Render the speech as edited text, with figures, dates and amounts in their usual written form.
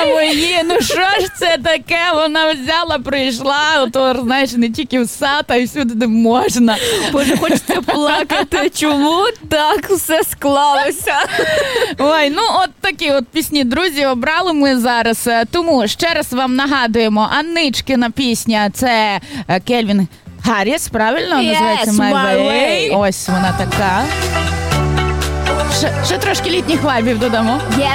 мої, ну що ж це таке? Вона взяла, прийшла, ото, знаєш, не тільки в сад, а й всюди, де можна. Боже, хочеться плакати. Чому так все склалося? Ой, ну от такі от пісні, друзі, обрали ми зараз. Тому ще раз вам нагадуємо, Анничкина пісня – це Кельвін Харріс, правильно? Yes, називається My Way. Ось вона така. Ще трошки літніх вайбів додамо.